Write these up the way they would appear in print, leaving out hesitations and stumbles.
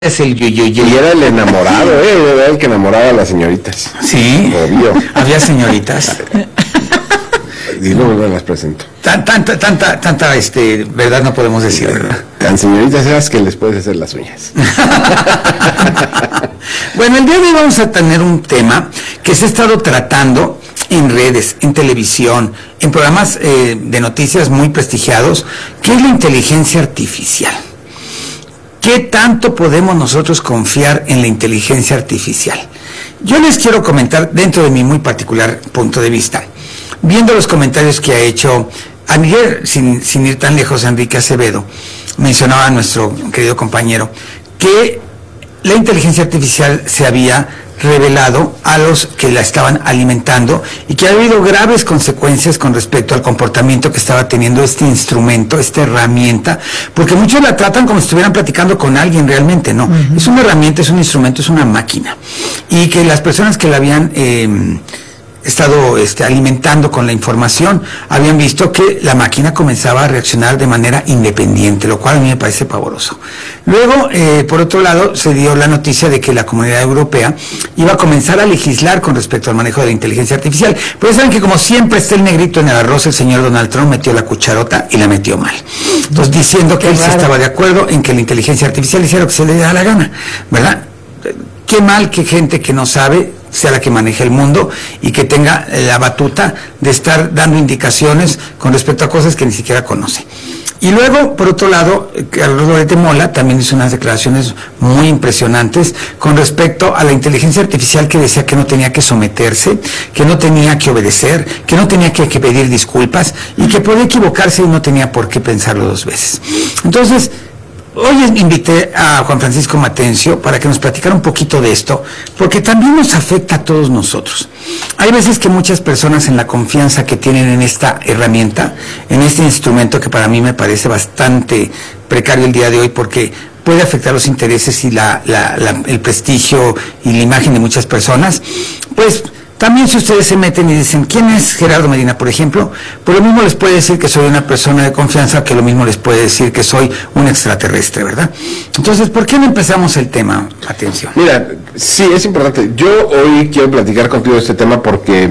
Es el Y era el enamorado, era el que enamoraba a las señoritas. Sí, obvio. Había señoritas. Y luego me las presento. Tanta verdad no podemos decir, ¿verdad? Tan señoritas eras que les puedes hacer las uñas. Bueno, el día de hoy vamos a tener un tema que se ha estado tratando en redes, en televisión, en programas de noticias muy prestigiados, que es la inteligencia artificial. ¿Qué tanto podemos nosotros confiar en la inteligencia artificial? Yo les quiero comentar dentro de mi muy particular punto de vista. Viendo los comentarios que ha hecho ayer, sin ir tan lejos, Enrique Acevedo, mencionaba a nuestro querido compañero, que la inteligencia artificial se había revelado a los que la estaban alimentando y que ha habido graves consecuencias con respecto al comportamiento que estaba teniendo este instrumento, esta herramienta, porque muchos la tratan como si estuvieran platicando con alguien realmente, no. Uh-huh. Es una herramienta, es un instrumento, es una máquina. Y que las personas que la habían estado alimentando con la información habían visto que la máquina comenzaba a reaccionar de manera independiente, lo cual a mí me parece pavoroso. Luego, por otro lado, se dio la noticia de que la Comunidad Europea iba a comenzar a legislar con respecto al manejo de la inteligencia artificial. Pero saben que como siempre está el negrito en el arroz, el señor Donald Trump metió la cucharota y la metió mal. Entonces, diciendo que él sí estaba de acuerdo en que la inteligencia artificial hiciera lo que se le da la gana, ¿verdad? Qué mal que gente que no sabe sea la que maneje el mundo y que tenga la batuta de estar dando indicaciones con respecto a cosas que ni siquiera conoce. Y luego, por otro lado, Carlos Loret de Mola también hizo unas declaraciones muy impresionantes con respecto a la inteligencia artificial, que decía que no tenía que someterse, que no tenía que obedecer, que no tenía que pedir disculpas y que podía equivocarse y no tenía por qué pensarlo dos veces. Entonces, hoy invité a Juan Francisco Matencio para que nos platicara un poquito de esto, porque también nos afecta a todos nosotros. Hay veces que muchas personas, en la confianza que tienen en esta herramienta, en este instrumento que para mí me parece bastante precario el día de hoy, porque puede afectar los intereses y el prestigio y la imagen de muchas personas, pues también si ustedes se meten y dicen, ¿quién es Gerardo Medina, por ejemplo? Pues lo mismo les puede decir que soy una persona de confianza, que lo mismo les puede decir que soy un extraterrestre, ¿verdad? Entonces, ¿por qué no empezamos el tema? Atención. Mira, sí, es importante. Yo hoy quiero platicar contigo de este tema porque,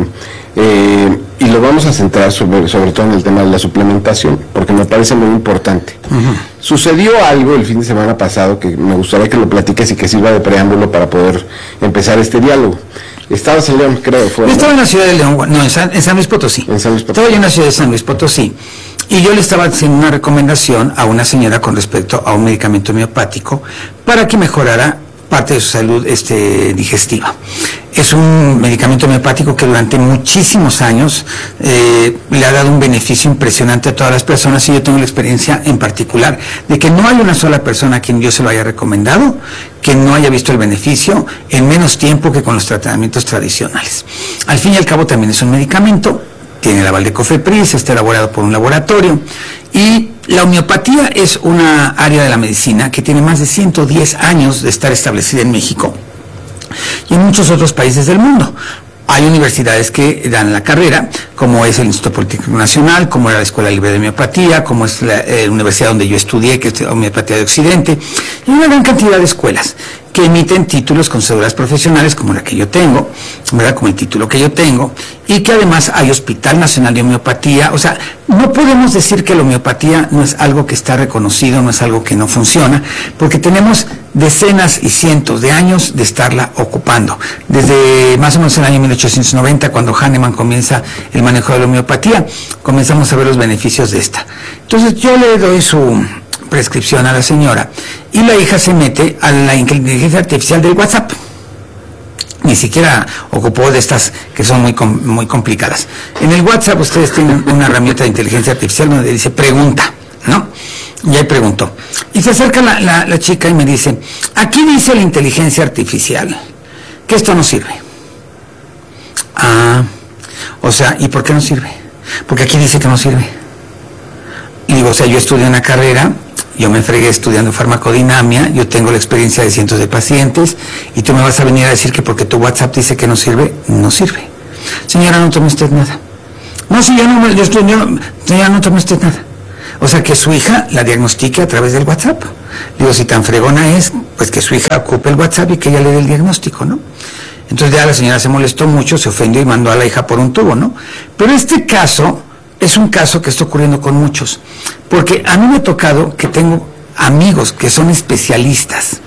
y lo vamos a centrar sobre todo en el tema de la suplementación, porque me parece muy importante. Uh-huh. Sucedió algo el fin de semana pasado que me gustaría que lo platiques y que sirva de preámbulo para poder empezar este diálogo. Estabas en León, creo. Yo estaba en la ciudad de León, no, en San Luis Potosí. Estaba yo en la ciudad de San Luis Potosí y yo le estaba haciendo una recomendación a una señora con respecto a un medicamento homeopático para que mejorara parte de su salud digestiva. Es un medicamento homeopático que durante muchísimos años le ha dado un beneficio impresionante a todas las personas, y yo tengo la experiencia en particular de que no hay una sola persona a quien yo se lo haya recomendado que no haya visto el beneficio en menos tiempo que con los tratamientos tradicionales. Al fin y al cabo también es un medicamento, tiene el aval de COFEPRIS, está elaborado por un laboratorio, y la homeopatía es una área de la medicina que tiene más de 110 años de estar establecida en México y en muchos otros países del mundo. Hay universidades que dan la carrera, como es el Instituto Politécnico Nacional, como era la Escuela Libre de Homeopatía, como es la universidad donde yo estudié, que es Homeopatía de Occidente, y una gran cantidad de escuelas que emiten títulos con cédulas profesionales como la que yo tengo, ¿verdad? Como el título que yo tengo, y que además hay Hospital Nacional de Homeopatía. O sea, no podemos decir que la homeopatía no es algo que está reconocido, no es algo que no funciona, porque tenemos decenas y cientos de años de estarla ocupando. Desde más o menos el año 1890, cuando Hahnemann comienza el manejo de la homeopatía, comenzamos a ver los beneficios de esta. Entonces yo le doy su prescripción a la señora y la hija se mete a la inteligencia artificial del WhatsApp. Ni siquiera ocupó de estas que son muy complicadas. En el WhatsApp ustedes tienen una herramienta de inteligencia artificial donde dice pregunta, ¿no? Y ahí preguntó. Y se acerca la chica y me dice, aquí dice la inteligencia artificial que esto no sirve. Ah, o sea, ¿y por qué no sirve? Porque aquí dice que no sirve. Y digo, o sea, yo estudié una carrera, yo me fregué estudiando farmacodinamia, yo tengo la experiencia de cientos de pacientes, y tú me vas a venir a decir que porque tu WhatsApp dice que no sirve, no sirve. Señora, no tome usted nada. No, si señora, no tome usted nada. O sea, que su hija la diagnostique a través del WhatsApp. Digo, si tan fregona es, pues que su hija ocupe el WhatsApp y que ella le dé el diagnóstico, ¿no? Entonces ya la señora se molestó mucho, se ofendió y mandó a la hija por un tubo, ¿no? Pero este caso es un caso que está ocurriendo con muchos, porque a mí me ha tocado que tengo amigos que son especialistas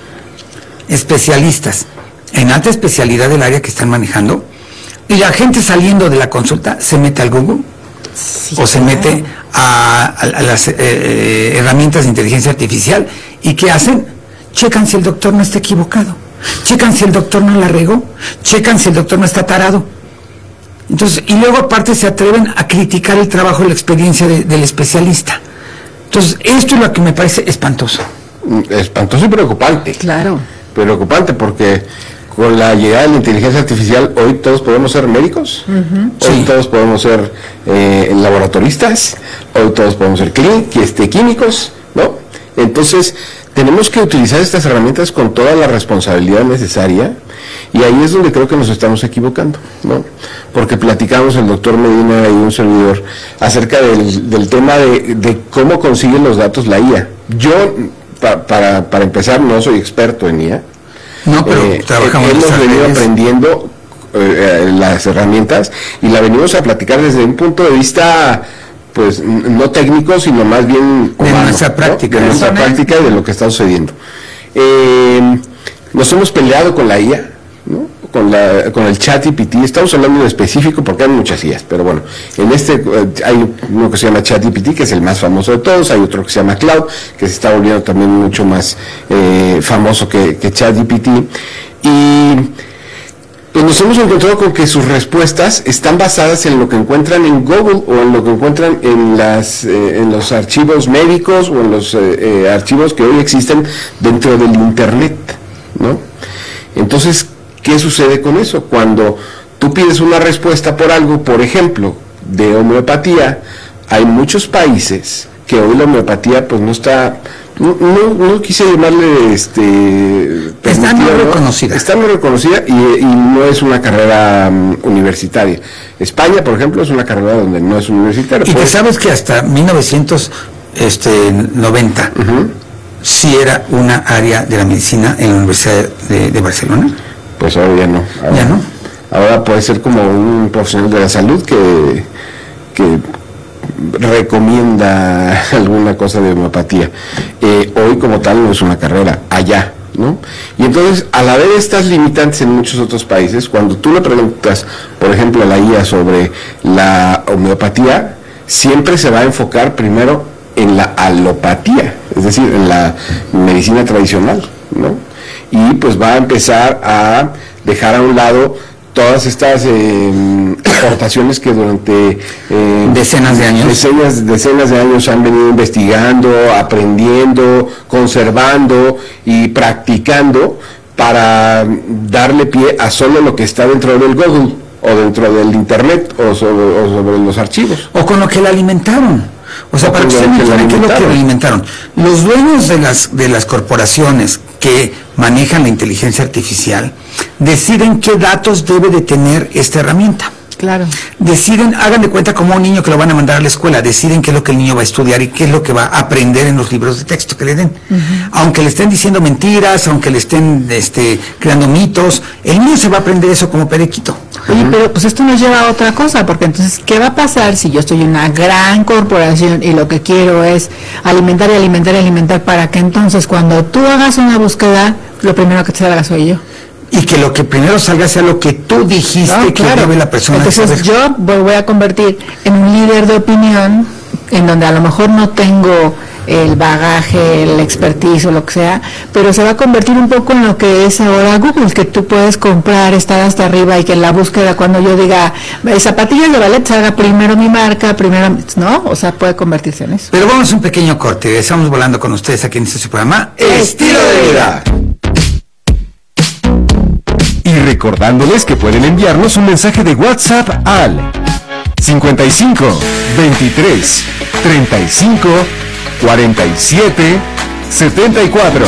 en alta especialidad del área que están manejando, y la gente saliendo de la consulta se mete al Google, sí, o se mete a las herramientas de inteligencia artificial, y ¿qué hacen? Checan si el doctor no está equivocado, checan si el doctor no la regó, checan si el doctor no está tarado. Entonces, y luego aparte se atreven a criticar el trabajo y la experiencia del especialista. Entonces, esto es lo que me parece espantoso. Espantoso y preocupante. Claro. Preocupante porque con la llegada de la inteligencia artificial hoy todos podemos ser médicos, hoy sí, todos podemos ser laboratoristas, hoy todos podemos ser químicos, ¿no? Entonces tenemos que utilizar estas herramientas con toda la responsabilidad necesaria, y ahí es donde creo que nos estamos equivocando, ¿no? Porque platicamos el doctor Medina y un servidor acerca del tema de cómo consiguen los datos la IA. Yo, para empezar, no soy experto en IA. No, pero hemos venido aprendiendo las herramientas y la venimos a platicar desde un punto de vista, pues, no técnico, sino más bien humano, de nuestra práctica, ¿no? De nuestra práctica y de lo que está sucediendo. Nos hemos peleado con la IA, ¿no? Con el ChatGPT. Estamos hablando de específico porque hay muchas IAs, pero bueno, en hay uno que se llama ChatGPT, que es el más famoso de todos, hay otro que se llama Cloud, que se está volviendo también mucho más famoso que ChatGPT, y pues nos hemos encontrado con que sus respuestas están basadas en lo que encuentran en Google o en lo que encuentran en los archivos médicos o en los archivos que hoy existen dentro del Internet, ¿no? Entonces, ¿qué sucede con eso? Cuando tú pides una respuesta por algo, por ejemplo, de homeopatía, hay muchos países que hoy la homeopatía pues no está, no quise llamarle está no reconocida. Está no reconocida y no es una carrera universitaria. España, por ejemplo, es una carrera donde no es universitaria. Y que sabes que hasta 1990 sí era una área de la medicina en la Universidad de Barcelona. Pues ahora ya no. ¿Ya no? Ahora puede ser como un profesional de la salud que recomienda alguna cosa de homeopatía. Hoy como tal no es una carrera, allá, ¿no? Y entonces, al haber estas limitantes en muchos otros países, cuando tú le preguntas, por ejemplo, a la IA sobre la homeopatía, siempre se va a enfocar primero en la alopatía, es decir, en la medicina tradicional, ¿no? Y pues va a empezar a dejar a un lado todas estas aportaciones que durante decenas de años han venido investigando, aprendiendo, conservando y practicando para darle pie a solo lo que está dentro del Google o dentro del Internet o sobre los archivos. O con lo que la alimentaron. O sea, para que usted me entienda qué es lo que alimentaron. Los dueños de las corporaciones que manejan la inteligencia artificial deciden qué datos debe de tener esta herramienta. Claro. Deciden, hagan de cuenta como un niño que lo van a mandar a la escuela, deciden qué es lo que el niño va a estudiar y qué es lo que va a aprender en los libros de texto que le den. Aunque le estén diciendo mentiras, aunque le estén creando mitos, el niño se va a aprender eso como periquito. Oye, pero pues esto nos lleva a otra cosa, porque entonces, ¿qué va a pasar si yo estoy en una gran corporación y lo que quiero es alimentar y alimentar y alimentar, para que entonces cuando tú hagas una búsqueda, lo primero que te salga soy yo? Y que lo que primero salga sea lo que tú dijiste que debe la persona. Entonces yo voy a convertir en un líder de opinión, en donde a lo mejor no tengo el bagaje, el expertise o lo que sea, pero se va a convertir un poco en lo que es ahora Google, que tú puedes comprar, estar hasta arriba y que en la búsqueda cuando yo diga zapatillas de ballet salga primero mi marca, primero, ¿no? O sea, puede convertirse en eso. Pero vamos a un pequeño corte, estamos volando con ustedes aquí en este programa Estilo de Vida. Y recordándoles que pueden enviarnos un mensaje de WhatsApp al 55 23 35 47 74.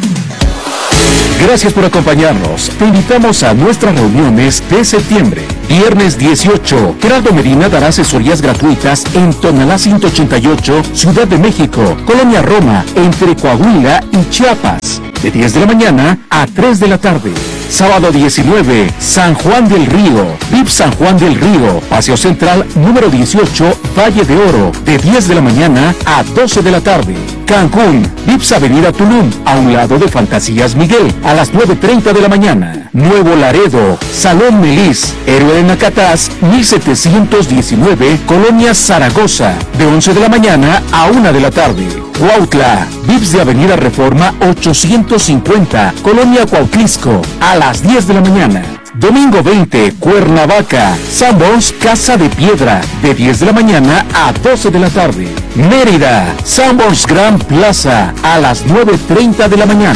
Gracias por acompañarnos. Te invitamos a nuestras reuniones de septiembre. Viernes 18, Gerardo Medina dará asesorías gratuitas en Tonalá 188, Ciudad de México, Colonia Roma, entre Coahuila y Chiapas, de 10 de la mañana a 3 de la tarde. Sábado 19, San Juan del Río, VIP San Juan del Río, Paseo Central número 18, Valle de Oro, de 10 de la mañana a 12 de la tarde. Cancún, VIPS Avenida Tulum, a un lado de Fantasías Miguel, a las 9:30 de la mañana. Nuevo Laredo, Salón Melis, Héroe de Nacatás, 1719, Colonia Zaragoza, de 11 de la mañana a 1 de la tarde. Cuautla, VIPS de Avenida Reforma 850, Colonia Cuautlisco, a las 10 de la mañana. Domingo 20, Cuernavaca, Sanborns Casa de Piedra, de 10 de la mañana a 12 de la tarde. Mérida, Sanborns Gran Plaza, a las 9:30 de la mañana.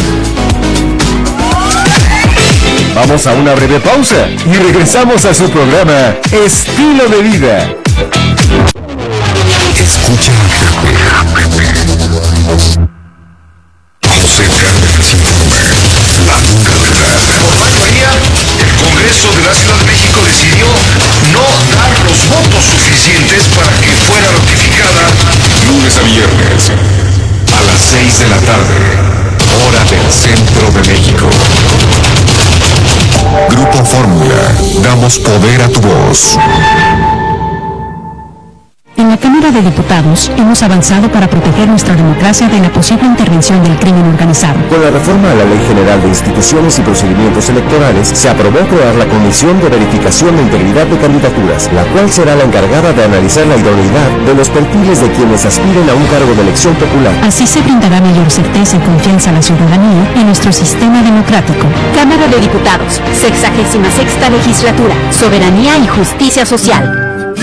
Vamos a una breve pausa y regresamos a su programa Estilo de Vida. Escucha José Cárdenas informa, la dura verdad. Por mayoría, el Congreso de la Ciudad de México decidió no dar los votos suficientes para que fuera ratificada. Lunes a viernes, a las 6 de la tarde, hora del centro de México. Grupo Fórmula, damos poder a tu voz. En la Cámara de Diputados hemos avanzado para proteger nuestra democracia de la posible intervención del crimen organizado. Con la reforma a la Ley General de Instituciones y Procedimientos Electorales, se aprobó crear la Comisión de Verificación de Integridad de Candidaturas, la cual será la encargada de analizar la idoneidad de los perfiles de quienes aspiren a un cargo de elección popular. Así se brindará mayor certeza y confianza a la ciudadanía en nuestro sistema democrático. Cámara de Diputados, 66ª Legislatura, Soberanía y Justicia Social.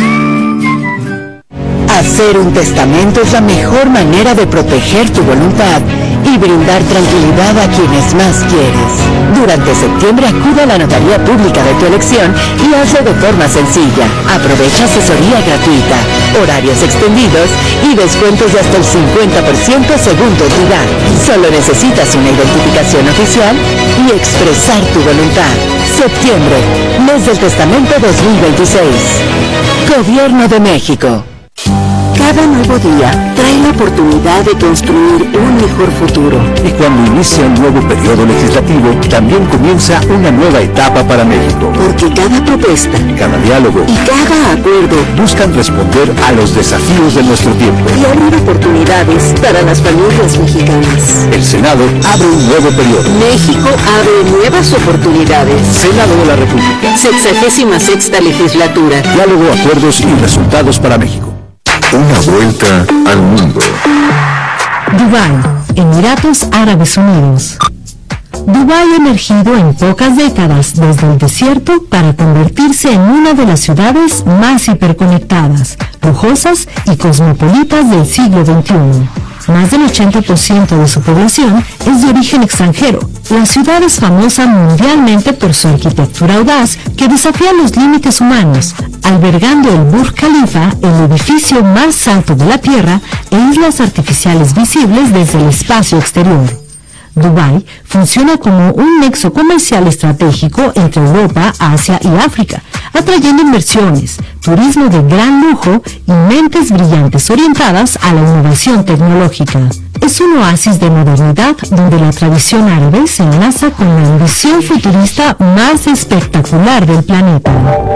Hacer un testamento es la mejor manera de proteger tu voluntad y brindar tranquilidad a quienes más quieres. Durante septiembre acude a la notaría pública de tu elección y hazlo de forma sencilla. Aprovecha asesoría gratuita, horarios extendidos y descuentos de hasta el 50% según tu entidad. Solo necesitas una identificación oficial y expresar tu voluntad. Septiembre, mes del testamento 2026. Gobierno de México. Cada nuevo día trae la oportunidad de construir un mejor futuro. Y cuando inicia un nuevo periodo legislativo, también comienza una nueva etapa para México. Porque cada propuesta, cada diálogo y cada acuerdo buscan responder a los desafíos de nuestro tiempo y abrir oportunidades para las familias mexicanas. El Senado abre un nuevo periodo. México abre nuevas oportunidades. Senado de la República. 66ª Legislatura. Diálogo, acuerdos y resultados para México. Una vuelta al mundo. Dubái, Emiratos Árabes Unidos. Dubái ha emergido en pocas décadas desde el desierto para convertirse en una de las ciudades más hiperconectadas, lujosas y cosmopolitas del siglo XXI. Más del 80% de su población es de origen extranjero. La ciudad es famosa mundialmente por su arquitectura audaz que desafía los límites humanos, albergando el Burj Khalifa, el edificio más alto de la Tierra, e islas artificiales visibles desde el espacio exterior. Dubái funciona como un nexo comercial estratégico entre Europa, Asia y África, atrayendo inversiones, turismo de gran lujo y mentes brillantes orientadas a la innovación tecnológica. Es un oasis de modernidad donde la tradición árabe se enlaza con la ambición futurista más espectacular del planeta.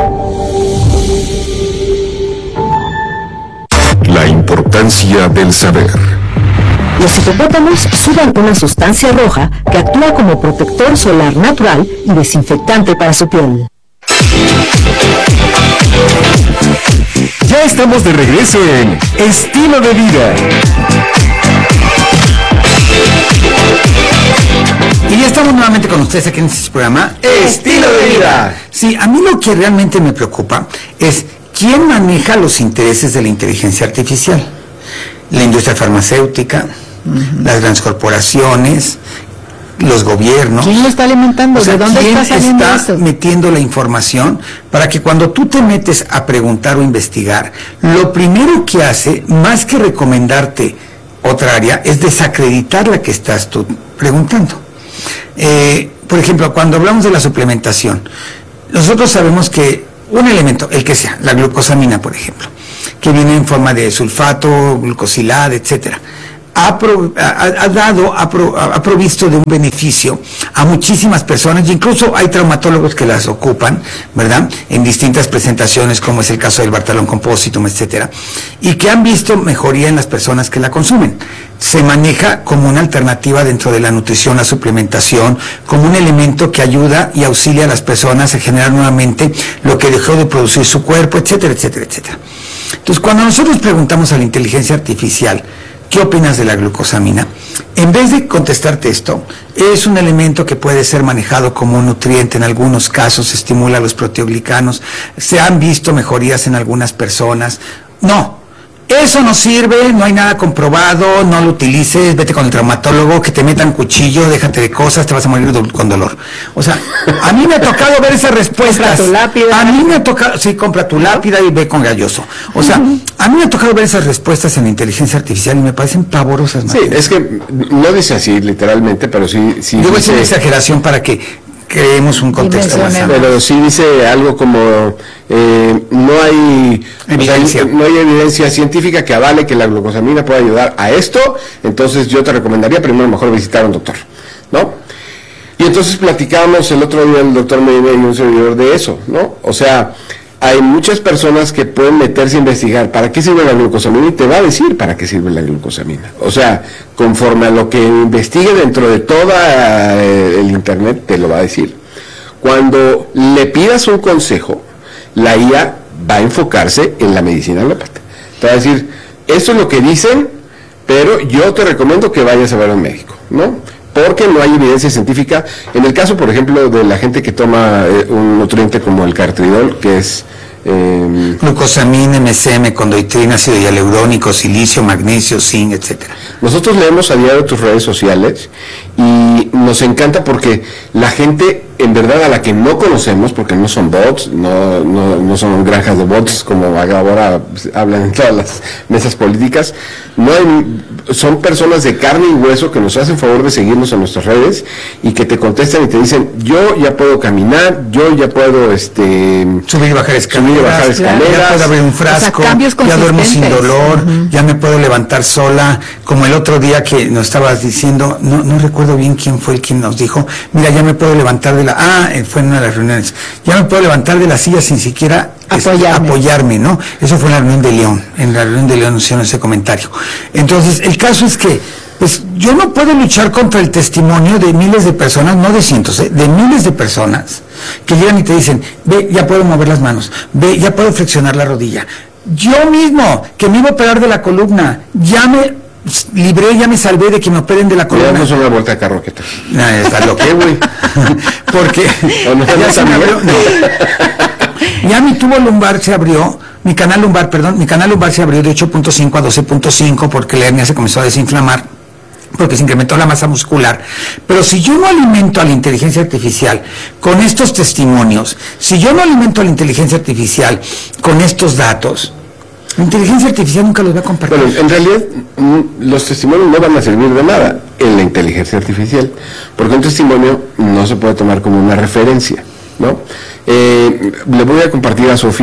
La importancia del saber. Los hipopótamos sudan una sustancia roja que actúa como protector solar natural y desinfectante para su piel. Ya estamos de regreso en Estilo de Vida. Y ya estamos nuevamente con ustedes aquí en este programa Estilo de Vida. Sí, a mí lo que realmente me preocupa es quién maneja los intereses de la inteligencia artificial. La industria farmacéutica, las grandes corporaciones, los gobiernos. ¿Quién lo está alimentando? O sea, ¿De dónde ¿quién está saliendo está esto? metiendo la información para que cuando tú te metes a preguntar o investigar, lo primero que hace, más que recomendarte otra área, es desacreditar la que estás tú preguntando? Por ejemplo, cuando hablamos de la suplementación, nosotros sabemos que un elemento, el que sea, la glucosamina, por ejemplo, que viene en forma de sulfato, glucosilada, etcétera, ha provisto de un beneficio a muchísimas personas, y incluso hay traumatólogos que las ocupan, ¿verdad?, en distintas presentaciones, como es el caso del Bartalón Compositum, etcétera, y que han visto mejoría en las personas que la consumen. Se maneja como una alternativa dentro de la nutrición, la suplementación, como un elemento que ayuda y auxilia a las personas a generar nuevamente lo que dejó de producir su cuerpo, etcétera, etcétera, etcétera. Entonces, cuando nosotros preguntamos a la inteligencia artificial, ¿qué opinas de la glucosamina?, en vez de contestarte esto, es un elemento que puede ser manejado como un nutriente, en algunos casos estimula los proteoglicanos, se han visto mejorías en algunas personas. No, eso no sirve, no hay nada comprobado, no lo utilices, vete con el traumatólogo, que te metan cuchillo, déjate de cosas, te vas a morir con dolor. O sea, a mí me ha tocado ver esas respuestas. Compra tu lápida. A mí me ha tocado, sí, compra tu lápida y ve con Galloso. O sea, a mí me ha tocado ver esas respuestas en la inteligencia artificial y me parecen pavorosas. Sí, es que no dice así literalmente, pero sí Digo, es una exageración para que creemos un contexto más amplio. Pero sí dice algo como no hay evidencia. No hay evidencia científica que avale que la glucosamina pueda ayudar a esto, entonces yo te recomendaría primero mejor visitar a un doctor, ¿no? Y entonces platicábamos el otro día el doctor Medina y un servidor de eso, ¿no? O sea, hay muchas personas que pueden meterse a investigar para qué sirve la glucosamina y te va a decir para qué sirve la glucosamina. O sea, conforme a lo que investigue dentro de toda el internet, te lo va a decir. Cuando le pidas un consejo, la IA va a enfocarse en la medicina alópata. Te va a decir, esto es lo que dicen, pero yo te recomiendo que vayas a ver a un médico, ¿no? Porque no hay evidencia científica. En el caso, por ejemplo, de la gente que toma un nutriente como el cartridol, que es glucosamina, MSM, condoitrina, ácido hialurónico, silicio, magnesio, zinc, etcétera. Nosotros leemos a diario tus redes sociales y nos encanta porque la gente, en verdad, a la que no conocemos, porque no son bots, no son granjas de bots como ahora hablan en todas las mesas políticas, son personas de carne y hueso que nos hacen favor de seguirnos en nuestras redes y que te contestan y te dicen, yo ya puedo caminar, yo ya puedo subir y bajar escaleras, ya puedo abrir un frasco, o sea, ya duermo sin dolor, ya me puedo levantar sola, como el otro día que nos estabas diciendo, no recuerdo bien quién fue el quien nos dijo, mira, ya me puedo levantar de fue en una de las reuniones, ya me puedo levantar de la silla sin siquiera apoyarme, ¿no? Eso fue en la reunión de León, hicieron ese comentario. Entonces, el caso es que, pues, yo no puedo luchar contra el testimonio de miles de personas, no de cientos, de miles de personas, que llegan y te dicen, ve, ya puedo mover las manos, ve, ya puedo flexionar la rodilla. Yo mismo, que me iba a operar de la columna, ya me libré, ya me salvé de que me operen de la columna. No es una vuelta de carro que te... Está lo que, güey. Porque ya se me abrió, ya mi tubo lumbar se abrió, mi canal lumbar se abrió de 8.5 a 12.5 porque la hernia se comenzó a desinflamar, porque se incrementó la masa muscular. Pero si yo no alimento a la inteligencia artificial con estos testimonios, si yo no alimento a la inteligencia artificial con estos datos, la inteligencia artificial nunca los va a compartir. Bueno, en realidad los testimonios no van a servir de nada en la inteligencia artificial, porque un testimonio no se puede tomar como una referencia, ¿no? Le voy a compartir a Sofi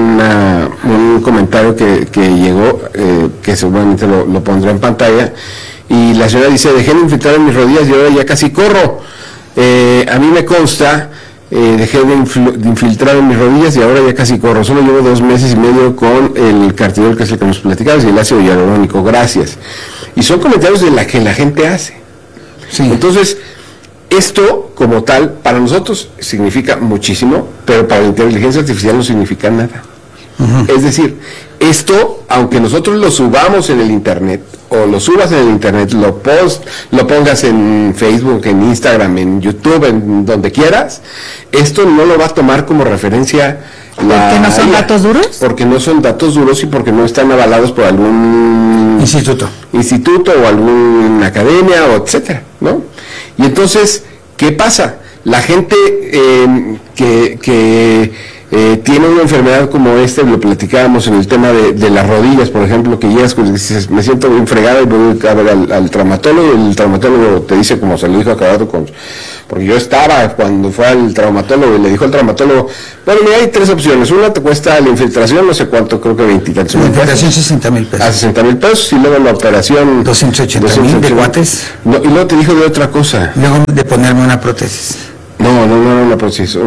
un comentario que llegó, que seguramente lo pondré en pantalla, y la señora dice, dejé de infiltrar en mis rodillas y ahora ya casi corro. A mí me consta, dejé de infiltrar en mis rodillas y ahora ya casi corro. Solo llevo 2 meses y medio con el cartidol, que es el que nos platicabas, y el ácido hialurónico, gracias. Y son comentarios de la que la gente hace. Sí. Entonces, esto como tal, para nosotros significa muchísimo, pero para la inteligencia artificial no significa nada. Es decir, esto, aunque nosotros lo subamos en el internet, o lo subas en el internet, lo pongas en Facebook, en Instagram, en YouTube, en donde quieras, esto no lo va a tomar como referencia. ¿Porque no son datos duros? Porque no son datos duros y porque no están avalados por algún instituto o alguna academia, o etcétera, ¿no? Y entonces, ¿qué pasa? La gente que tiene una enfermedad como esta, lo platicábamos en el tema de las rodillas, por ejemplo, que llegas y dices, me siento bien fregado, y voy a ver al traumatólogo, y el traumatólogo te dice, como se lo dijo a cada rato, porque yo estaba cuando fue al traumatólogo, y le dijo al traumatólogo, bueno, mira, hay 3 opciones, una te cuesta la infiltración, no sé cuánto, creo que 20 y tantos. La infiltración 60,000 pesos. A 60,000 pesos, y luego la operación 280,000 de guates. No, y luego te dijo de otra cosa. Luego de ponerme una prótesis. No, una prótesis,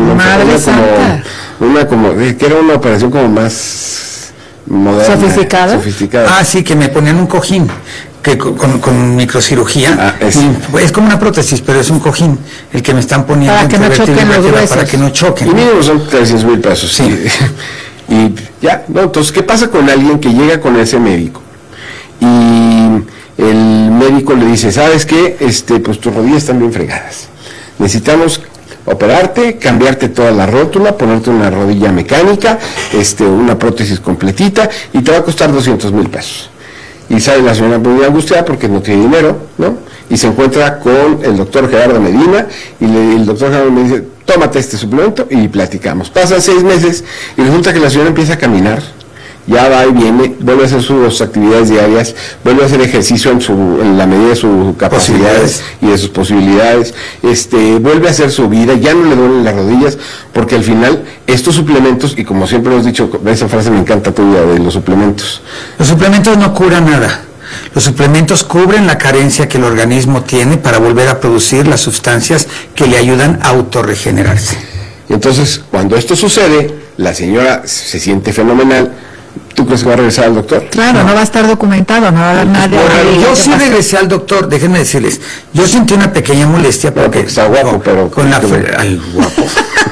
que era una operación como más moderna. ¿Sofisticada? Ah, sí, que me ponían un cojín, que con microcirugía, es como una prótesis, pero es un cojín, el que me están poniendo para que no choquen los huesos. Para que no choquen. Y mínimo son 300,000 pesos. Sí. Y ya, no, entonces, ¿qué pasa con alguien que llega con ese médico? Y el médico le dice, ¿sabes qué? Pues tus rodillas están bien fregadas. Necesitamos operarte, cambiarte toda la rótula, ponerte una rodilla mecánica, una prótesis completita, y te va a costar 200,000 pesos. Y sale la señora muy angustiada porque no tiene dinero, ¿no? Y se encuentra con el doctor Gerardo Medina, y el doctor Gerardo me dice, tómate este suplemento y platicamos. Pasan 6 meses y resulta que la señora empieza a caminar, ya va y viene, vuelve a hacer sus actividades diarias, vuelve a hacer ejercicio en la medida de sus capacidades y de sus posibilidades, vuelve a hacer su vida, ya no le duelen las rodillas, porque al final estos suplementos, y como siempre hemos dicho, esa frase me encanta tuya de los suplementos. Los suplementos no curan nada. Los suplementos cubren la carencia que el organismo tiene para volver a producir las sustancias que le ayudan a autorregenerarse. Entonces, cuando esto sucede, la señora se siente fenomenal. ¿Tú crees que va a regresar al doctor? Claro, no va a estar documentado, no va a haber nadie. Yo sí regresé al doctor, déjenme decirles, yo sentí una pequeña molestia porque está guapo, pero con la ay, guapo.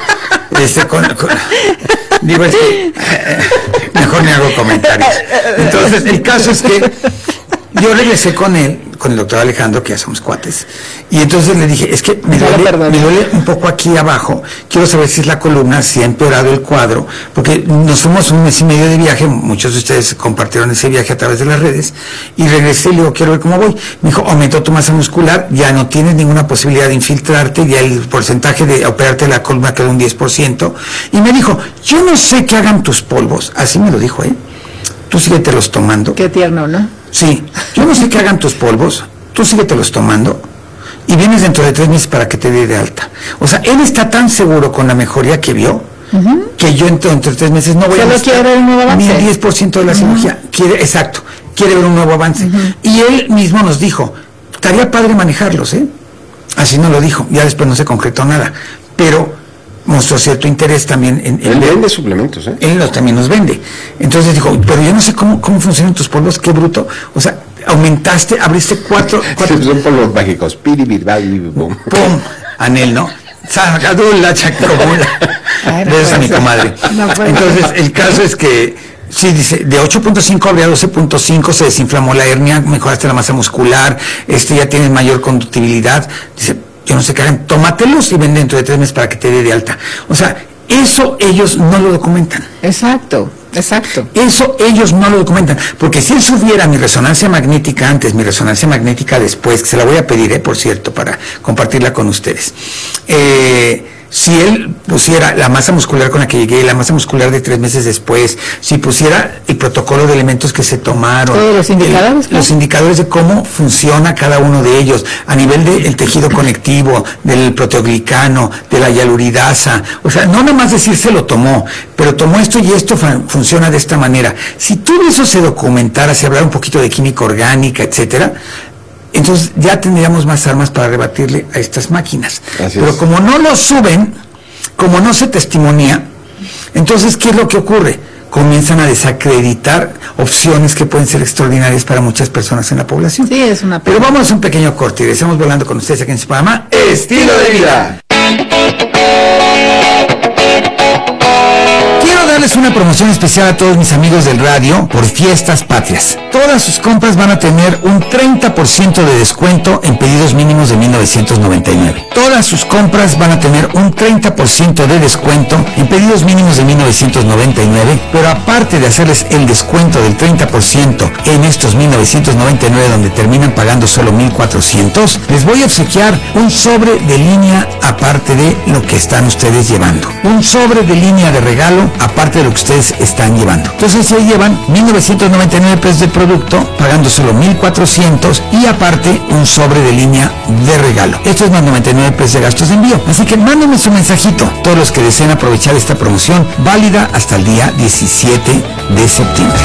Digo, es que mejor me hago comentarios. Entonces, el caso es que yo regresé con él, con el doctor Alejandro, que ya somos cuates, y entonces le dije, es que me duele un poco aquí abajo, quiero saber si es la columna, si ha empeorado el cuadro, porque nos fuimos 1 mes y medio de viaje, muchos de ustedes compartieron ese viaje a través de las redes, y regresé y le digo, quiero ver cómo voy. Me dijo, aumentó tu masa muscular, ya no tienes ninguna posibilidad de infiltrarte, ya el porcentaje de operarte la columna quedó un 10%, y me dijo, yo no sé qué hagan tus polvos, así me lo dijo, tú síguetelos tomando. Qué tierno, ¿no? Sí, yo no sé qué hagan tus polvos, tú síguetelos tomando y vienes dentro de 3 meses para que te dé de alta. O sea, él está tan seguro con la mejoría que vio, que yo entre 3 meses no voy a quiere ver un nuevo avance. Ni el 10% de la cirugía. Quiere ver un nuevo avance. Y él mismo nos dijo, estaría padre manejarlos, Así nos lo dijo, ya después no se concretó nada, pero mostró cierto interés también en él vende suplementos, él también nos vende. Entonces dijo, pero yo no sé cómo funcionan tus polvos, qué bruto. O sea, aumentaste, abriste 4 son polvos mágicos, pum, anel, ¿no? Sacadula, chacobula. Besos a mi comadre. Entonces, el caso es que sí, dice, de 8.5 abrió a 12.5, se desinflamó la hernia, mejoraste la masa muscular, ya tienes mayor conductibilidad. Dice, yo no sé qué hagan, tómatelos y ven dentro de 3 meses para que te dé de alta. O sea, eso ellos no lo documentan. Exacto. Eso ellos no lo documentan, porque si él subiera mi resonancia magnética antes, mi resonancia magnética después, que se la voy a pedir, por cierto, para compartirla con ustedes, si él pusiera la masa muscular con la que llegué, la masa muscular de 3 meses después, si pusiera el protocolo de elementos que se tomaron, todos los indicadores, los indicadores de cómo funciona cada uno de ellos, a nivel del tejido conectivo, del proteoglicano, de la hialuridasa, o sea, no nada más decir se lo tomó, pero tomó esto y esto funciona de esta manera. Si todo eso se documentara, se hablara un poquito de química orgánica, etcétera, entonces ya tendríamos más armas para rebatirle a estas máquinas. Pero como no lo suben, como no se testimonia, entonces ¿qué es lo que ocurre? Comienzan a desacreditar opciones que pueden ser extraordinarias para muchas personas en la población. Sí, es una pena. Pero vamos a un pequeño corte y regresamos volando con ustedes aquí en su programa Estilo de Vida. Quiero dar darles una promoción especial a todos mis amigos del radio por Fiestas Patrias. Todas sus compras van a tener un 30% de descuento en pedidos mínimos de 1999. Todas sus compras van a tener un 30% de descuento en pedidos mínimos de 1999, pero aparte de hacerles el descuento del 30% en estos 1999 donde terminan pagando solo 1,400, les voy a obsequiar un sobre de línea aparte de lo que están ustedes llevando. Un sobre de línea de regalo aparte de lo que ustedes están llevando. Entonces se llevan 1,999 pesos de producto, pagando solo 1,400 y aparte un sobre de línea de regalo. Esto es más 99 pesos de gastos de envío. Así que mándenme su mensajito, todos los que deseen aprovechar esta promoción, válida hasta el día 17 de septiembre.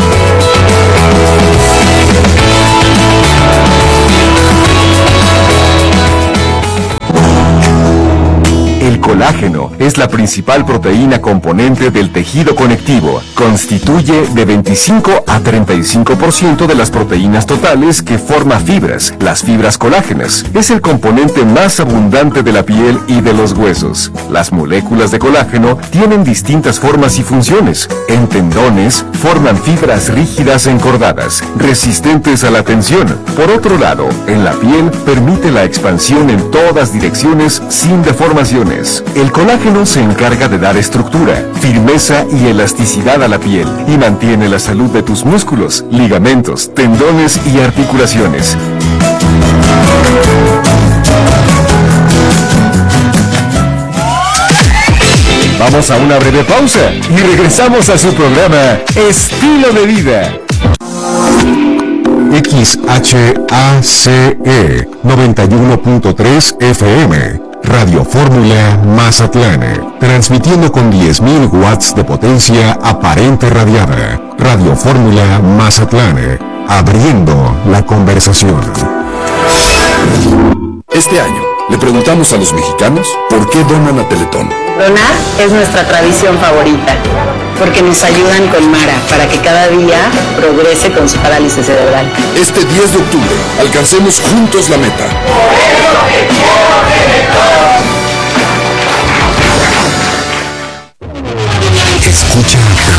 El colágeno es la principal proteína componente del tejido conectivo. Constituye de 25 a 35% de las proteínas totales que forma fibras, las fibras colágenas. Es el componente más abundante de la piel y de los huesos. Las moléculas de colágeno tienen distintas formas y funciones. En tendones, forman fibras rígidas encordadas, resistentes a la tensión. Por otro lado, en la piel permite la expansión en todas direcciones sin deformaciones. El colágeno se encarga de dar estructura, firmeza y elasticidad a la piel y mantiene la salud de tus músculos, ligamentos, tendones y articulaciones. Vamos a una breve pausa y regresamos a su programa Estilo de Vida. XHACE 91.3 FM Radio Fórmula Mazatlán, transmitiendo con 10.000 watts de potencia aparente radiada. Radio Fórmula Mazatlán, abriendo la conversación. Este año le preguntamos a los mexicanos por qué donan a Teletón. Donar es nuestra tradición favorita, porque nos ayudan con Mara para que cada día progrese con su parálisis cerebral. Este 10 de octubre, alcancemos juntos la meta. Por eso te quiero, Teletón. Escucha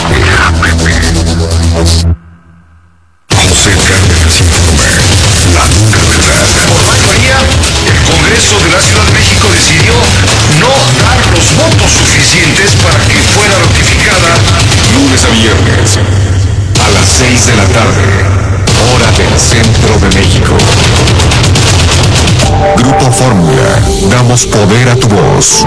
José Cárdenas Informa, la dura verdad. Por mayoría, el Congreso de la Ciudad de México decidió no dar los votos suficientes para que fuera ratificada Lunes a viernes, a las 6 de la tarde, hora del centro de México. Grupo Fórmula, damos poder a tu voz.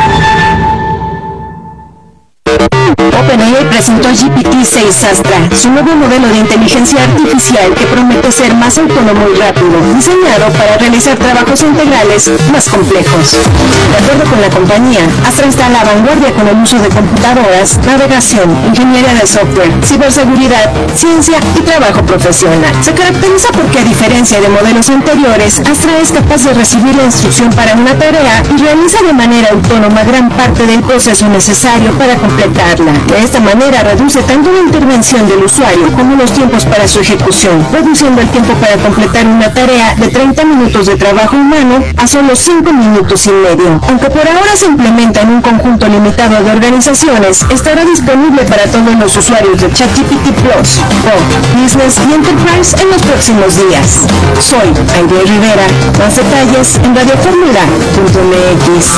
OpenAI presentó GPT-6 Astra, su nuevo modelo de inteligencia artificial que promete ser más autónomo y rápido, diseñado para realizar trabajos integrales más complejos. De acuerdo con la compañía, Astra está a la vanguardia con el uso de computadoras, navegación, ingeniería de software, ciberseguridad, ciencia y trabajo profesional. Se caracteriza porque, a diferencia de modelos anteriores, Astra es capaz de recibir la instrucción para una tarea y realiza de manera autónoma gran parte del proceso necesario para completarla. De esta manera reduce tanto la intervención del usuario como los tiempos para su ejecución, reduciendo el tiempo para completar una tarea de 30 minutos de trabajo humano a solo 5 minutos y medio. Aunque por ahora se implementa en un conjunto limitado de organizaciones, estará disponible para todos los usuarios de ChatGPT Plus, Pro, Business y Enterprise en los próximos días. Soy Aide Rivera. Más detalles en radioformula.mx.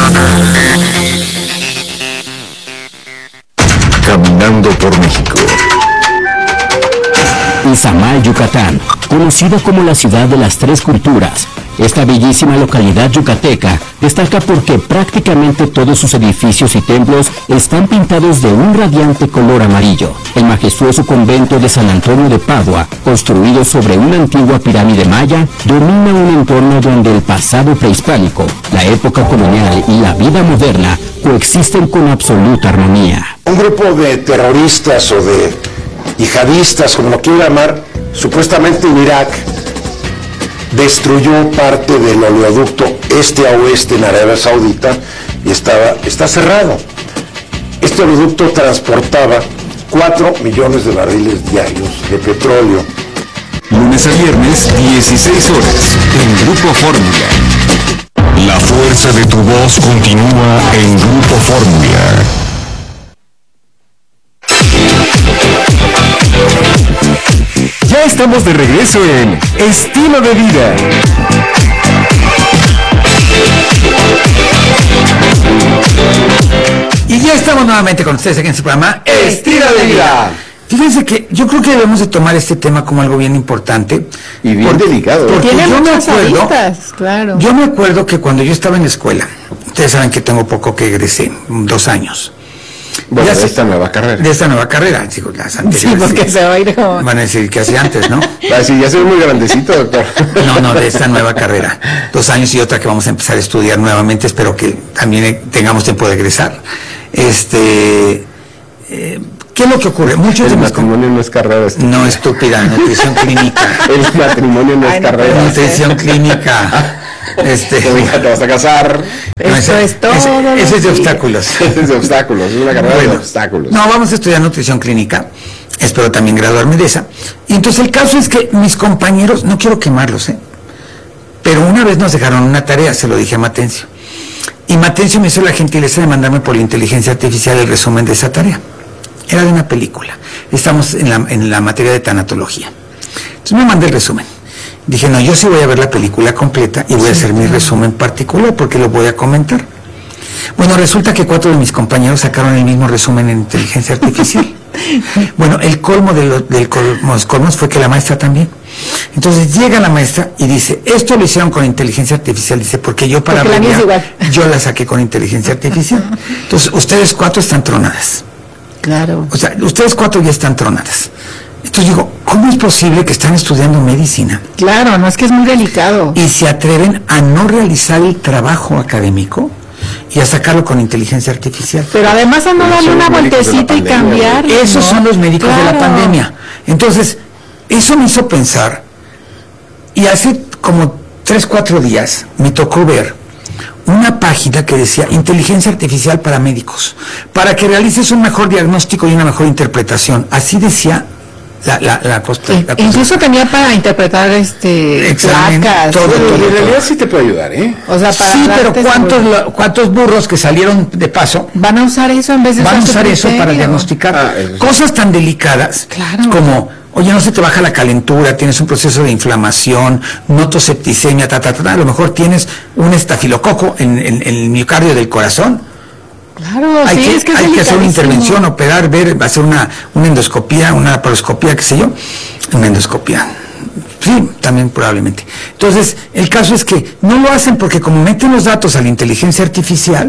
Caminando por México. Izamal, Yucatán, conocida como la ciudad de las tres culturas. Esta bellísima localidad yucateca destaca porque prácticamente todos sus edificios y templos están pintados de un radiante color amarillo. El majestuoso convento de San Antonio de Padua, construido sobre una antigua pirámide maya, domina un entorno donde el pasado prehispánico, la época colonial y la vida moderna coexisten con absoluta armonía. Un grupo de terroristas o de yihadistas, como lo quiero llamar, supuestamente en Irak, destruyó parte del oleoducto este a oeste en Arabia Saudita y está cerrado. Este oleoducto transportaba 4 millones de barriles diarios de petróleo. Lunes a viernes, 16 horas, en Grupo Fórmula. La fuerza de tu voz continúa en Grupo Fórmula. estamos de regreso en Estilo de Vida. Y ya estamos nuevamente con ustedes aquí en su programa Estilo de Vida. Fíjense que yo creo que debemos de tomar este tema como algo bien importante y bien delicado. Porque tiene yo muchas me acuerdo, aristas, claro. Yo me acuerdo que cuando yo estaba en la escuela, ustedes saben que tengo poco que egresé, 2 años. Bueno, de esta nueva carrera. De esta nueva carrera, digo, las anteriores. Sí, porque se va a ir como... Van a decir que hacía antes, ¿no? Sí, ya soy muy grandecito, doctor. No, de esta nueva carrera. 2 años y otra que vamos a empezar a estudiar nuevamente. Espero que también tengamos tiempo de egresar. ¿Qué es lo que ocurre? Muchos el matrimonio no es carrera. No, estúpida, nutrición clínica. El matrimonio no es carrera. Nutrición clínica. Te vas a casar. Eso es todo. Ese es de obstáculos. Es de obstáculos, es una carrera de obstáculos. No, vamos a estudiar nutrición clínica. Espero también graduarme de esa. Y entonces el caso es que mis compañeros, no quiero quemarlos, pero una vez nos dejaron una tarea, se lo dije a Matencio. Y Matencio me hizo la gentileza de mandarme por la inteligencia artificial el resumen de esa tarea. Era de una película. Estamos en la materia de tanatología. Entonces me mandé el resumen. Dije, no, yo sí voy a ver la película completa y voy a hacer mi resumen particular porque lo voy a comentar. Bueno, resulta que 4 de mis compañeros sacaron el mismo resumen en inteligencia artificial. Bueno, el colmo de los colmos fue que la maestra también. Entonces llega la maestra y dice, esto lo hicieron con inteligencia artificial. Dice, porque yo para abreviar, yo la saqué con inteligencia artificial. Entonces, ustedes 4 están tronadas. Claro. O sea, ustedes 4 ya están tronadas. Entonces digo, ¿cómo es posible que están estudiando medicina? Claro, no, es que es muy delicado. Y se atreven a no realizar el trabajo académico y a sacarlo con inteligencia artificial. Pero además a no darle una vueltecita y cambiar. Esos son los médicos de la pandemia. Entonces, eso me hizo pensar, y hace como 3-4 días me tocó ver una página que decía inteligencia artificial para médicos, para que realices un mejor diagnóstico y una mejor interpretación. Así decía la cosa. Incluso tenía para interpretar examen, placas. Todo. En realidad sí te puede ayudar, O sea, para sí, pero ¿cuántos burros que salieron de paso van a usar eso en vez de van a usar eso para diagnosticar cosas tan delicadas como, oye, no se te baja la calentura, tienes un proceso de inflamación, noto septicemia, a lo mejor tienes un estafilococo en el miocardio del corazón. Claro, hay que hacer una intervención, operar, hacer una endoscopía, una laparoscopía, qué sé yo, una endoscopía. Sí, también probablemente. Entonces, el caso es que no lo hacen porque como meten los datos a la inteligencia artificial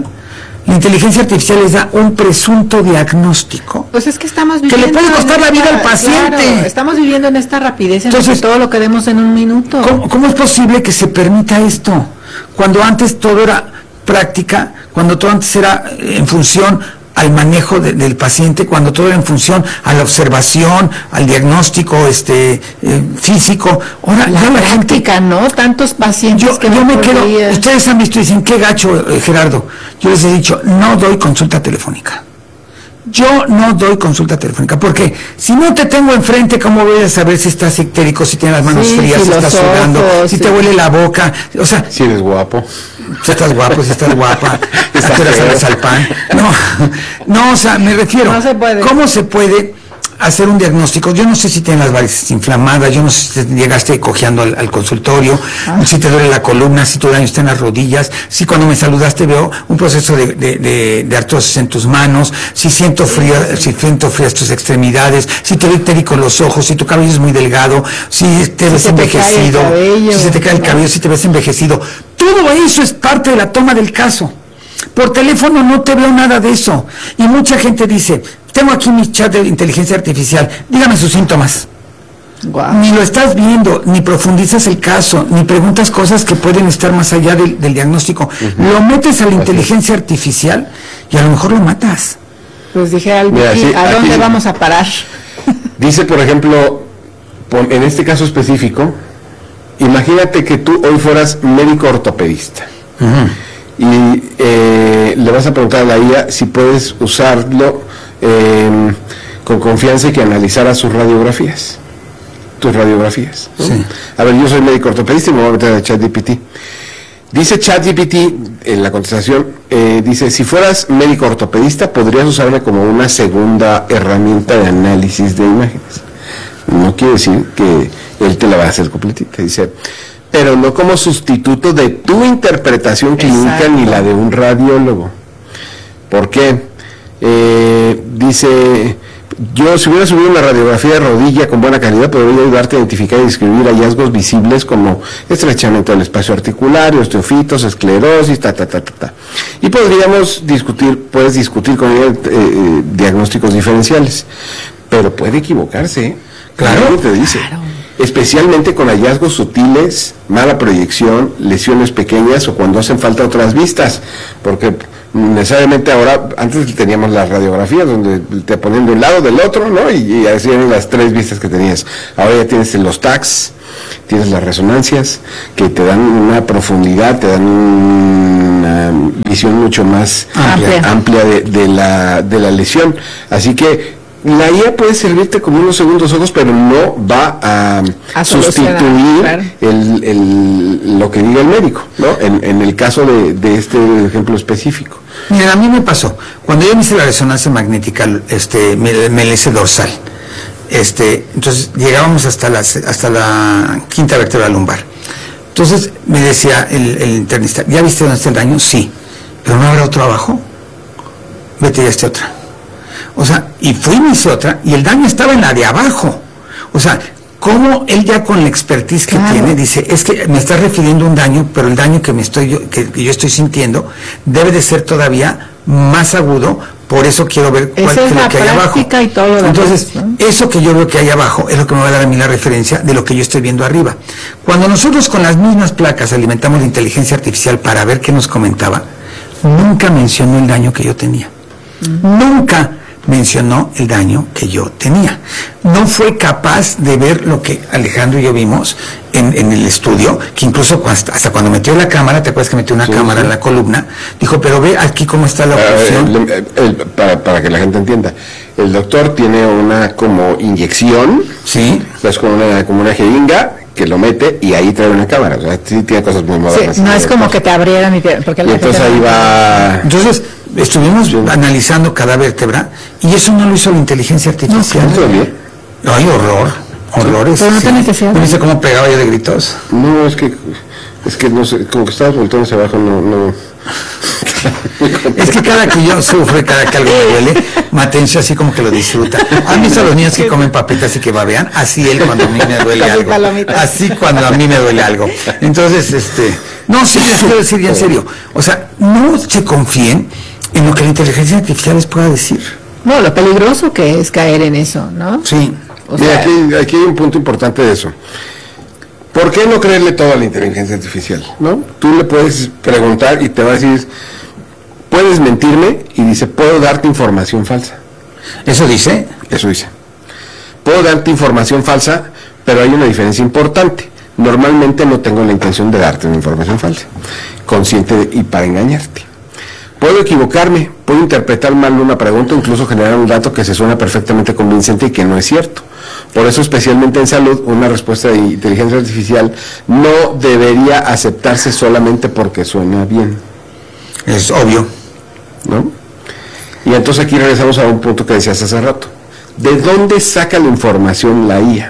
les da un presunto diagnóstico. Pues es que estamos viviendo... Que le puede costar la vida al paciente. Claro, estamos viviendo en esta rapidez, entonces todo lo queremos en un minuto. ¿Cómo es posible que se permita esto? Cuando antes todo era práctica, cuando todo antes era en función al manejo del paciente, cuando todo era en función a la observación, al diagnóstico físico. Ahora la práctica, ¿no? Tantos pacientes yo me quedo. Ustedes han visto y dicen, qué gacho, Gerardo. Yo les he dicho, no doy consulta telefónica. Yo no doy consulta telefónica, porque si no te tengo enfrente, ¿cómo voy a saber si estás ictérico, si tienes las manos frías, si estás sudando, si te huele la boca? O sea, si eres guapo. Si estás guapo, si estás guapa, ¿a qué hora sales al pan? No, o sea, me refiero, no se puede. ¿Cómo se puede hacer un diagnóstico? Yo no sé si tienes las varices inflamadas, yo no sé si llegaste cojeando al consultorio, si te duele la columna, si tu daño está en las rodillas, si cuando me saludaste veo un proceso de artrosis en tus manos, si siento frías tus extremidades, si te veo ictérico los ojos, si tu cabello es muy delgado, si te ves envejecido, si se te cae el cabello, si te ves envejecido. Todo eso es parte de la toma del caso. Por teléfono no te veo nada de eso. Y mucha gente dice, tengo aquí mi chat de inteligencia artificial, dígame sus síntomas. Wow. Ni lo estás viendo, ni profundizas el caso, ni preguntas cosas que pueden estar más allá del diagnóstico. Lo metes a la inteligencia artificial y a lo mejor lo matas. Pues dije, ¿a dónde vamos a parar? Dice, por ejemplo, en este caso específico, imagínate que tú hoy fueras médico ortopedista. Y le vas a preguntar a la IA si puedes usarlo con confianza y que analizara tus radiografías. ¿No? Sí. A ver, yo soy médico ortopedista y me voy a meter a ChatGPT. Dice ChatGPT en la contestación, dice, si fueras médico ortopedista podrías usarme como una segunda herramienta de análisis de imágenes. No quiere decir que él te la va a hacer completita. Dice, pero no como sustituto de tu interpretación clínica. Exacto. Ni la de un radiólogo. ¿Por qué? Dice, yo si hubiera subido una radiografía de rodilla con buena calidad, podría ayudarte a identificar y describir hallazgos visibles como estrechamiento del espacio articular, osteofitos, esclerosis, Y puedes discutir con ella diagnósticos diferenciales, pero puede equivocarse, Claro, te dice. Claro. Especialmente con hallazgos sutiles, mala proyección, lesiones pequeñas o cuando hacen falta otras vistas, porque necesariamente ahora, antes teníamos las radiografías donde te ponían de un lado del otro, ¿no? Y así eran las 3 vistas que tenías. Ahora ya tienes los TACs, tienes las resonancias, que te dan una profundidad, te dan una visión mucho más amplia de la lesión. Así que la IA puede servirte como unos segundos ojos, pero no va a sustituir lo que diga el médico, ¿no? En el caso de este ejemplo específico. Mira, a mí me pasó, cuando yo me hice la resonancia magnética, me le hice dorsal, entonces llegábamos hasta la quinta vértebra lumbar. Entonces me decía el internista, ¿ya viste dónde está el daño? Sí, pero no habrá otro abajo, vete ya esta otra. O sea, y fui y me hice otra, y el daño estaba en la de abajo. O sea, como él ya con la expertise que tiene, dice, es que me está refiriendo a un daño, pero el daño que yo estoy sintiendo debe de ser todavía más agudo, por eso quiero ver cuál es lo que hay abajo. Y todo lo Entonces, demás, ¿no? Eso que yo veo que hay abajo es lo que me va a dar a mí la referencia de lo que yo estoy viendo arriba. Cuando nosotros con las mismas placas alimentamos la inteligencia artificial para ver qué nos comentaba, nunca mencionó el daño que yo tenía. Nunca mencionó el daño que yo tenía. No fue capaz de ver lo que Alejandro y yo vimos en el estudio, que incluso hasta cuando metió la cámara, ¿te acuerdas que metió una cámara en la columna? Dijo, pero ve aquí cómo está la oclusión. Para que la gente entienda, el doctor tiene una como inyección, sí, es como una jeringa que lo mete y ahí trae una cámara. O sea, sí tiene cosas muy modernas. Sí, no es como que te abrieran porque y entonces ahí va. Entonces estuvimos analizando cada vértebra y eso no lo hizo la inteligencia artificial. No, hay horrores. Pero no tiene que ser. ¿No viste cómo pegaba yo de gritos? No, es que no sé, como que estabas volteando hacia abajo, no. Es que cada que yo sufro, cada que algo me duele, Matencio así como que lo disfruta. ¿Han visto a los niños que comen papitas y que babean? Así él cuando a mí me duele algo. Así cuando a mí me duele algo. Entonces, no, sí, les quiero decir ya en serio. O sea, no se confíen en lo que la inteligencia artificial les pueda decir. No, lo peligroso que es caer en eso, ¿no? Sí. Mira, aquí hay un punto importante de eso. ¿Por qué no creerle todo a la inteligencia artificial? ¿No? Tú le puedes preguntar y te va a decir, puedes mentirme, y dice, puedo darte información falsa. ¿Eso dice? Eso dice. Puedo darte información falsa, pero hay una diferencia importante. Normalmente no tengo la intención de darte una información falsa, consciente y para engañarte. Puedo equivocarme, puedo interpretar mal una pregunta, incluso generar un dato que se suena perfectamente convincente y que no es cierto. Por eso, especialmente en salud, una respuesta de inteligencia artificial no debería aceptarse solamente porque suena bien. Es obvio, ¿no? Y entonces aquí regresamos a un punto que decías hace rato. ¿De dónde saca la información la IA?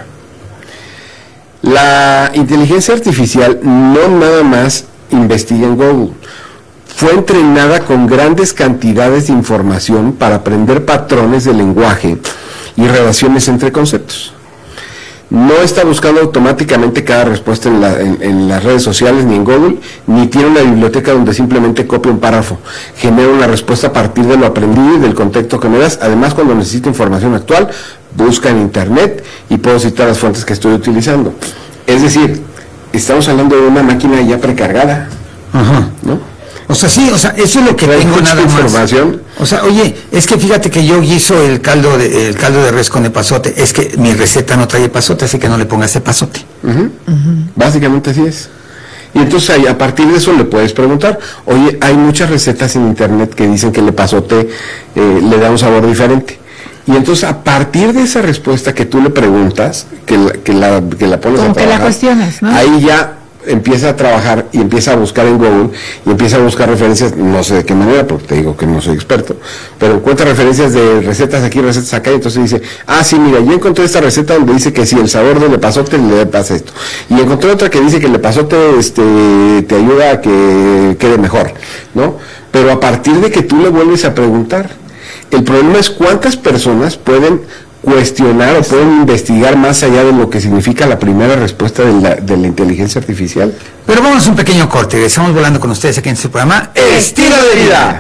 La inteligencia artificial no nada más investiga en Google. Fue entrenada con grandes cantidades de información para aprender patrones de lenguaje y relaciones entre conceptos. No está buscando automáticamente cada respuesta en las redes sociales ni en Google, ni tiene una biblioteca donde simplemente copia un párrafo. Genera una respuesta a partir de lo aprendido y del contexto que me das. Además, cuando necesita información actual, busca en internet y puedo citar las fuentes que estoy utilizando. Es decir, estamos hablando de una máquina ya precargada. Ajá. ¿No? O sea, sí, o sea, eso es lo que tengo nada más. Información. O sea, oye, es que fíjate que yo guiso el caldo de res con epazote. Es que mi receta no trae epazote, así que no le pongas epazote. Básicamente así es. Y entonces ahí, a partir de eso le puedes preguntar, oye, hay muchas recetas en internet que dicen que el epazote le da un sabor diferente. Y entonces a partir de esa respuesta que tú le preguntas, que la pones como a trabajar, que la cuestionas, ¿no? ahí ya empieza a trabajar y empieza a buscar en Google y empieza a buscar referencias, no sé de qué manera, porque te digo que no soy experto, pero encuentra referencias de recetas aquí, recetas acá, y entonces dice, sí, mira, yo encontré esta receta donde dice que si el sabor del epazote le pasa esto, y encontré otra que dice que el epazote te ayuda a que quede mejor, ¿no? Pero a partir de que tú le vuelves a preguntar, el problema es cuántas personas pueden cuestionar o pueden investigar más allá de lo que significa la primera respuesta de la inteligencia artificial. Pero vamos a un pequeño corte, estamos volando con ustedes aquí en este programa Estilo de Vida.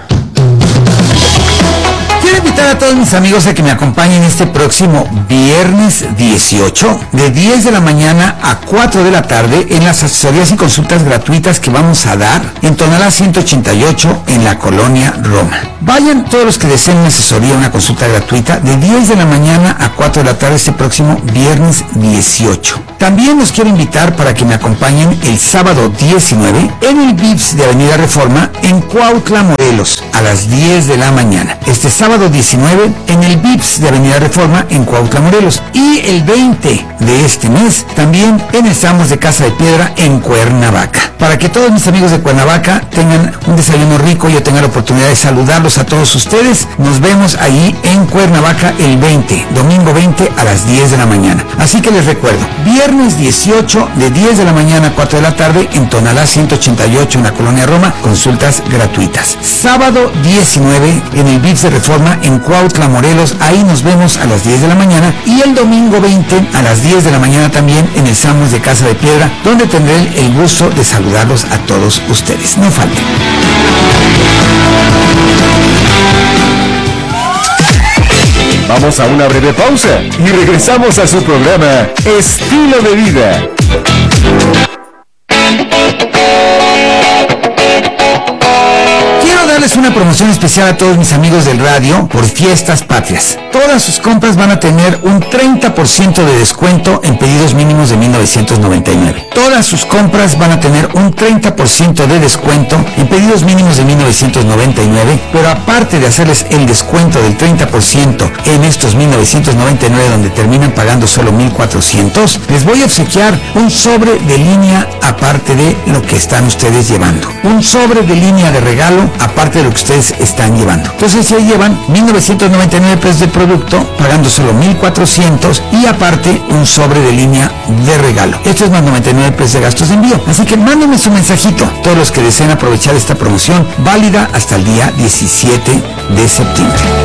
Quiero invitar a todos mis amigos a que me acompañen este próximo viernes 18 de 10 de la mañana a 4 de la tarde en las asesorías y consultas gratuitas que vamos a dar en Tonalá 188 en la colonia Roma. Vayan todos los que deseen una asesoría, una consulta gratuita de 10 de la mañana a 4 de la tarde este próximo viernes 18. También los quiero invitar para que me acompañen el sábado 19 en el VIPS de Avenida Reforma en Cuautla, Morelos, a las 10 de la mañana. Este sábado 19 en el VIPS de Avenida Reforma en Cuautla, Morelos. Y el 20 de este mes también en el Samos de Casa de Piedra en Cuernavaca. Para que todos mis amigos de Cuernavaca tengan un desayuno rico y yo tenga la oportunidad de saludarlos a todos ustedes, nos vemos ahí en Cuernavaca el 20, domingo 20 a las 10 de la mañana. Así que les recuerdo, viernes 18 de 10 de la mañana a 4 de la tarde en Tonalá 188 en la colonia Roma, consultas gratuitas. Sábado 19 en el VIPS de Reforma en Cuautla, Morelos, ahí nos vemos a las 10 de la mañana, y el domingo 20 a las 10 de la mañana también en el Samos de Casa de Piedra, donde tendré el gusto de saludarlos a todos ustedes. No falten. Vamos a una breve pausa y regresamos a su programa Estilo de Vida. Quiero darles una promoción especial a todos mis amigos del radio por Fiestas Patrias. Todas sus compras van a tener un 30% de descuento en pedidos mínimos de 1999. Todas sus compras van a tener un 30% de descuento en pedidos mínimos de 1999, pero aparte de hacerles el descuento del 30% en estos 1999 donde terminan pagando solo 1,400, les voy a obsequiar un sobre de línea aparte de lo que están ustedes llevando. Un sobre de línea de regalo aparte de lo que ustedes están llevando. Entonces ya llevan 1,999 pesos de producto, pagando solo 1,400 y aparte un sobre de línea de regalo. Esto es más 99 pesos de gastos de envío. Así que mándenme su mensajito, todos los que deseen aprovechar esta promoción, válida hasta el día 17 de septiembre.